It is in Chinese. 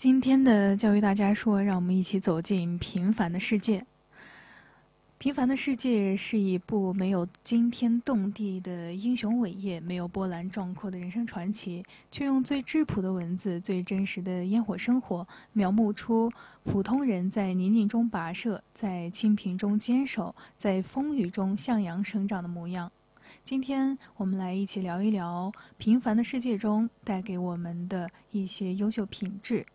今天的教育大家说，让我们一起走进平凡的世界。平凡的世界是一部没有惊天动地的英雄伟业，没有波澜壮阔的人生传奇，却用最质朴的文字、最真实的烟火生活，描摹出普通人在泥泞中跋涉，在清贫中坚守，在风雨中向阳生长的模样。今天我们来一起聊一聊平凡的世界中带给我们的一些优秀品质。